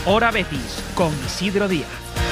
Hora Betis con Isidro Díaz.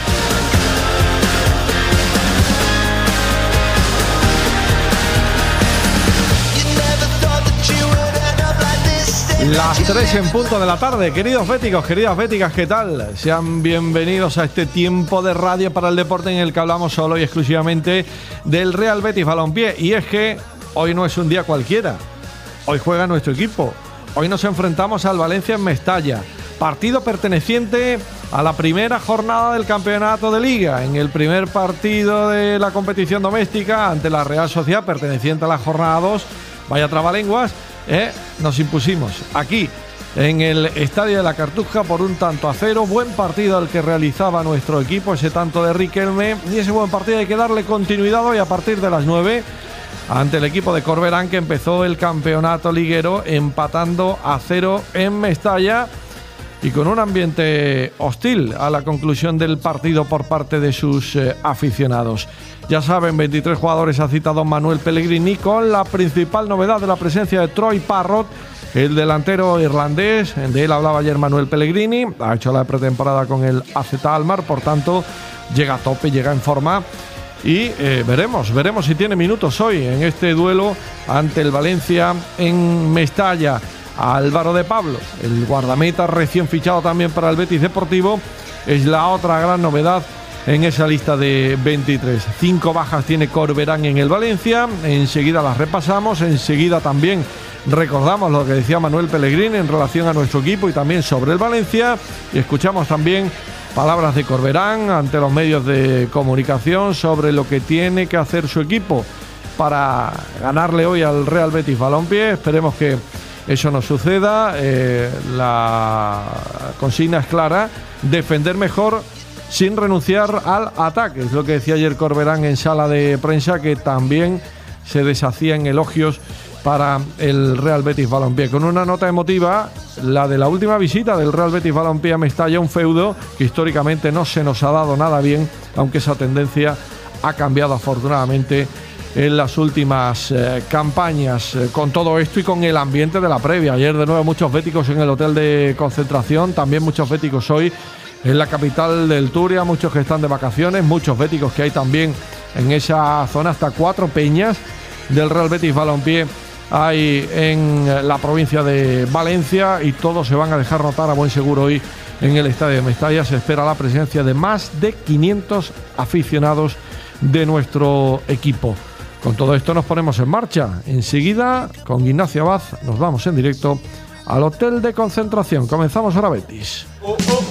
Las 3 en punto de la tarde, queridos béticos, queridas béticas, ¿qué tal? Sean bienvenidos a este tiempo de radio para el deporte en el que hablamos solo y exclusivamente del Real Betis Balompié. Y es que hoy no es un día cualquiera, hoy juega nuestro equipo, hoy nos enfrentamos al Valencia en Mestalla, partido perteneciente a la primera jornada del campeonato de Liga, en el primer partido de la competición doméstica ante la Real Sociedad, perteneciente a la jornada 2, vaya trabalenguas. Nos impusimos aquí en el Estadio de la Cartuja por 1-0. Buen partido el que realizaba nuestro equipo, ese tanto de Riquelme, y ese buen partido hay que darle continuidad hoy a partir de las 9 ante el equipo de Corberán, que empezó el campeonato liguero empatando a 0 en Mestalla y con un ambiente hostil a la conclusión del partido por parte de sus aficionados. Ya saben, 23 jugadores ha citado Manuel Pellegrini, con la principal novedad de la presencia de Troy Parrott, el delantero irlandés. De él hablaba ayer Manuel Pellegrini, ha hecho la pretemporada con el AZ Alkmaar, por tanto llega a tope, llega en forma y veremos si tiene minutos hoy en este duelo ante el Valencia en Mestalla. Álvaro de Pablo, el guardameta recién fichado también para el Betis Deportivo, es la otra gran novedad en esa lista de 23. 5 bajas tiene Corberán en el Valencia, enseguida las repasamos, enseguida también recordamos lo que decía Manuel Pellegrini en relación a nuestro equipo y también sobre el Valencia, y escuchamos también palabras de Corberán ante los medios de comunicación sobre lo que tiene que hacer su equipo para ganarle hoy al Real Betis Balompié. Esperemos que eso no suceda. La consigna es clara: defender mejor sin renunciar al ataque. Es lo que decía ayer Corberán en sala de prensa, que también se deshacía en elogios para el Real Betis Balompié. Con una nota emotiva, la de la última visita del Real Betis Balompié a Mestalla, un feudo que históricamente no se nos ha dado nada bien, aunque esa tendencia ha cambiado afortunadamente en las últimas campañas. Con todo esto y con el ambiente de la previa, ayer de nuevo muchos béticos en el hotel de concentración, también muchos béticos hoy en la capital del Turia, muchos que están de vacaciones, muchos béticos que hay también en esa zona, hasta 4 peñas del Real Betis Balompié hay en la provincia de Valencia, y todos se van a dejar notar a buen seguro hoy en el estadio de Mestalla. Se espera la presencia de más de 500 aficionados de nuestro equipo. Con todo esto nos ponemos en marcha. Enseguida, con Ignacio Abad, nos vamos en directo al hotel de concentración. Comenzamos Hora Betis.